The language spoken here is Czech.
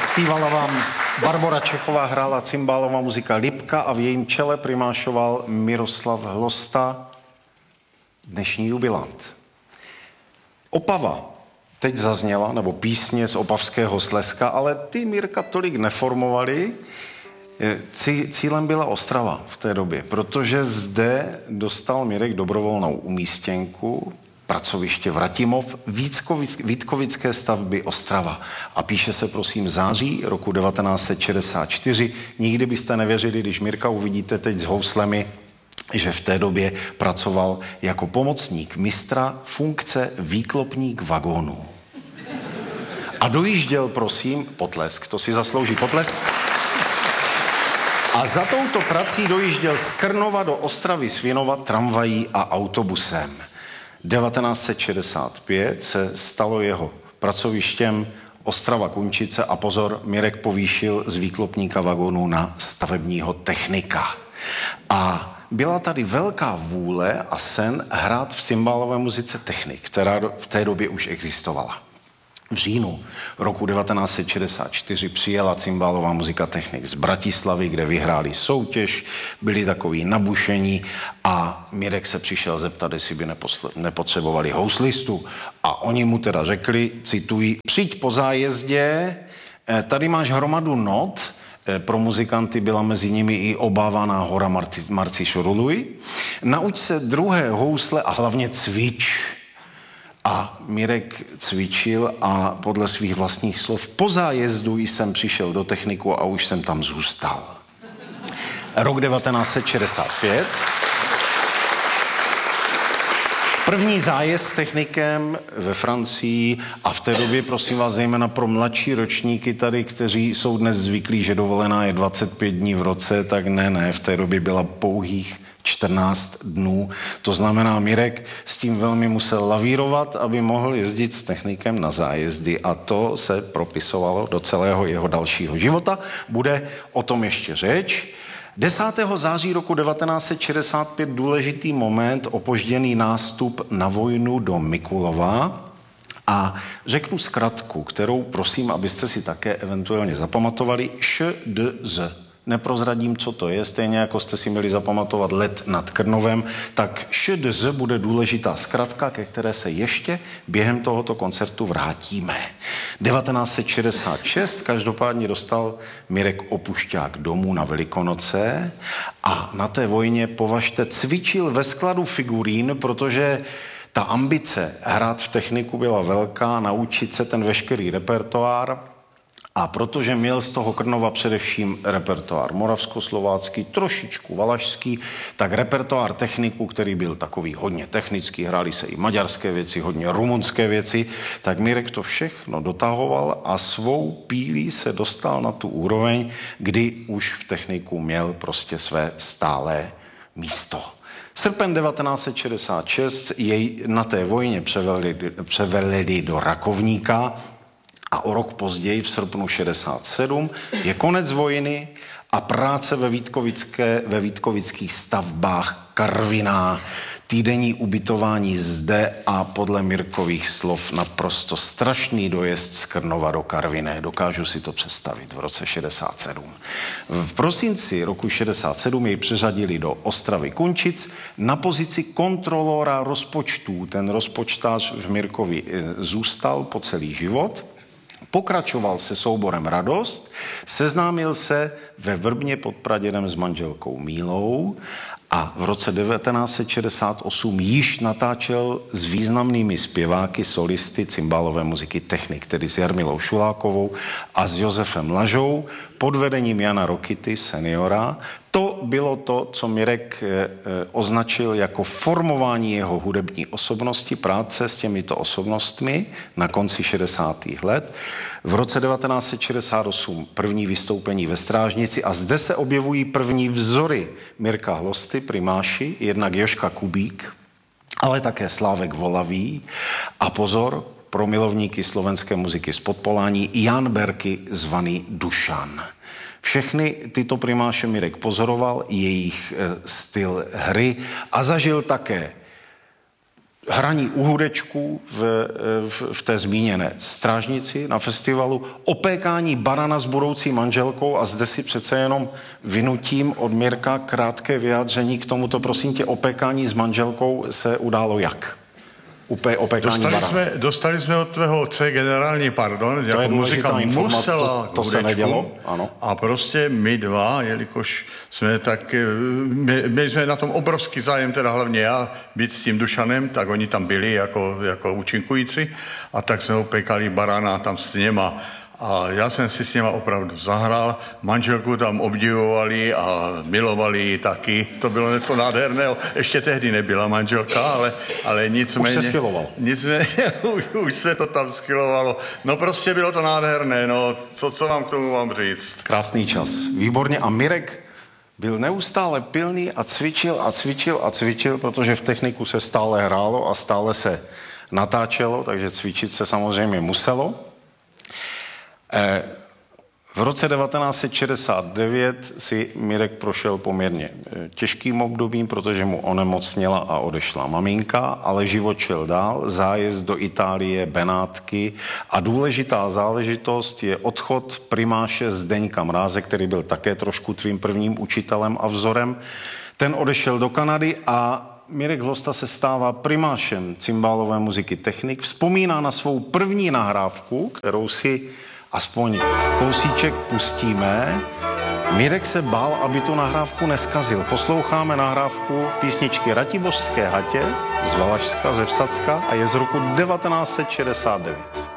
Zpívala vám Barbora Čechová, hrála cymbálová muzika Lipka a v jejím čele primášoval Miroslav Hlosta, dnešní jubilant. Opava teď zazněla, nebo písně z opavského Slezska, ale ty Mirka tolik neformovali. Cílem byla Ostrava v té době, protože zde dostal Mirek dobrovolnou umístěnku, pracoviště Vratimov, Vítkovické stavby Ostrava. A píše se prosím září roku 1964. Nikdy byste nevěřili, když Mirka uvidíte teď s houslemi, že v té době pracoval jako pomocník mistra funkce výklopník vagónů. A dojížděl, prosím, potlesk, to si zaslouží potlesk. A za touto prací dojížděl z Krnova do Ostravy Svinova tramvají a autobusem. 1965 se stalo jeho pracovištěm Ostrava Kunčice a pozor, Mirek povýšil z výklopníka vagónu na stavebního technika. A byla tady velká vůle a sen hrát v cymbálové muzice technik, která v té době už existovala. V říjnu roku 1964 přijela cymbálová muzika technik z Bratislavy, kde vyhráli soutěž, byli takový nabušení a Mirek se přišel zeptat, jestli by nepotřebovali houslistu. A oni mu teda řekli, cituji, přijď po zájezdě, tady máš hromadu not, pro muzikanty byla mezi nimi i obávaná hora Marci Šoruluj, nauč se druhé housle a hlavně cvič. A Mirek cvičil a podle svých vlastních slov po zájezdu jsem přišel do techniku a už jsem tam zůstal. Rok 1965. První zájezd s technikem ve Francii a v té době, prosím vás, zejména pro mladší ročníky tady, kteří jsou dnes zvyklí, že dovolená je 25 dní v roce, tak ne, v té době byla pouhých 14 dnů. To znamená, Mirek s tím velmi musel lavírovat, aby mohl jezdit s technikem na zájezdy a to se propisovalo do celého jeho dalšího života. Bude o tom ještě řeč. 10. září roku 1965 důležitý moment, opožděný nástup na vojnu do Mikulova a řeknu zkratku, kterou prosím, abyste si také eventuálně zapamatovali, ŠDZ. Neprozradím, co to je, stejně jako jste si měli zapamatovat let nad Krnovem, tak ŠDZ bude důležitá zkratka, ke které se ještě během tohoto koncertu vrátíme. 1966 každopádně dostal Mirek opušťák domů na Velikonoce a na té vojně, považte, cvičil ve skladu figurín, protože ta ambice hrát v techniku byla velká, naučit se ten veškerý repertoár. A protože měl z toho Krnova především repertoár moravskoslovácký, trošičku valašský, tak repertoár techniku, který byl takový hodně technický, hrály se i maďarské věci, hodně rumunské věci, tak Mirek to všechno dotahoval a svou pílí se dostal na tu úroveň, kdy už v techniku měl prostě své stálé místo. Srpen 1966 jej na té vojně převelili do Rakovníka, a o rok později, v srpnu 67, je konec vojny a práce ve vítkovických stavbách Karviná, týdenní ubytování zde a podle Mirkových slov naprosto strašný dojezd z Krnova do Karviné. Dokážu si to představit v roce 67. V prosinci roku 67 jej přeřadili do Ostravy Kunčic na pozici kontrolora rozpočtů. Ten rozpočtář v Mirkovi zůstal po celý život. Pokračoval se souborem Radost, seznámil se ve Vrbně pod Pradědem s manželkou Mílou a v roce 1968 již natáčel s významnými zpěváky, solisty cymbálové muziky technik, tedy s Jarmilou Šulákovou a s Josefem Lažou pod vedením Jana Rokity, seniora. To bylo to, co Mirek označil jako formování jeho hudební osobnosti, práce s těmito osobnostmi na konci 60. let. V roce 1968 první vystoupení ve Strážnici a zde se objevují první vzory Mirka Hlosty, primáši, jednak Jožka Kubík, ale také Slávek Volavý a pozor, pro milovníky slovenské muziky z Podpolání Jan Berky zvaný Dušan. Všechny tyto primáše Mirek pozoroval, jejich styl hry a zažil také hraní u hudečků v té zmíněné Strážnici na festivalu, opékání barana s budoucí manželkou a zde si přece jenom vynutím od Mirka krátké vyjádření k tomuto, prosím tě, opékání s manželkou se událo jak? Dostali jsme od tvého otce generální pardon, jako muzika musela to se nedělo, ano. A prostě my dva, jelikož jsme tak, měli jsme na tom obrovský zájem, teda hlavně já, být s tím Dušanem, tak oni tam byli jako účinkující a tak jsme opékali barana tam s něma. A já jsem si s něma opravdu zahrál, manželku tam obdivovali a milovali ji taky. To bylo něco nádherného. Ještě tehdy nebyla manželka, ale nicméně... Už se schyloval. Nicméně, už se to tam schylovalo. No prostě bylo to nádherné, no. Co vám k tomu mám říct? Krásný čas. Výborně. A Mirek byl neustále pilný a cvičil, protože v techniku se stále hrálo a stále se natáčelo, takže cvičit se samozřejmě muselo. V roce 1969 si Mirek prošel poměrně těžkým obdobím, protože mu onemocněla a odešla maminka, ale život šel dál, zájezd do Itálie, Benátky a důležitá záležitost je odchod primáše Zdeňka Mráze, který byl také trošku tvým prvním učitelem a vzorem. Ten odešel do Kanady a Mirek Hlosta se stává primášem cimbálové muziky Technik. Vzpomíná na svou první nahrávku, kterou si aspoň kousíček pustíme. Mirek se bál, aby tu nahrávku neskazil. Posloucháme nahrávku písničky Ratibořské hatě z Valašska, ze Vsacka a je z roku 1969.